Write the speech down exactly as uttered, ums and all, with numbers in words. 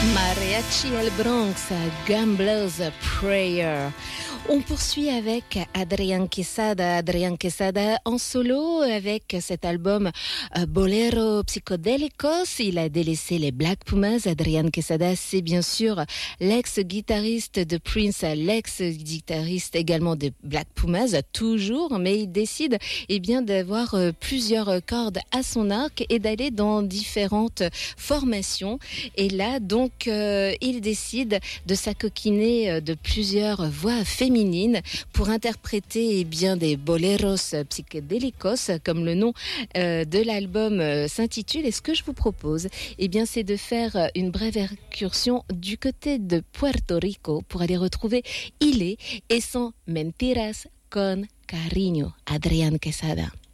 Mariachi El Bronx, Gambler's Prayer. On poursuit avec Adrián Quesada. Adrián Quesada en solo avec cet album euh, Bolero Psicodélicos. Il a délaissé les Black Pumas. Adrián Quesada, c'est bien sûr l'ex-guitariste de Prince, l'ex-guitariste également de Black Pumas, toujours, mais il décide eh bien, d'avoir euh, plusieurs cordes à son arc et d'aller dans différentes formations. Et là, donc, euh, il décide de s'acoquiner de plusieurs voix féminines pour interpréter eh bien, des boleros psychédélicos, comme le nom euh, de l'album euh, s'intitule. Et ce que je vous propose, eh bien, c'est de faire une brève incursion du côté de Puerto Rico pour aller retrouver Ile et son Mentiras con Cariño, Adrián Quesada.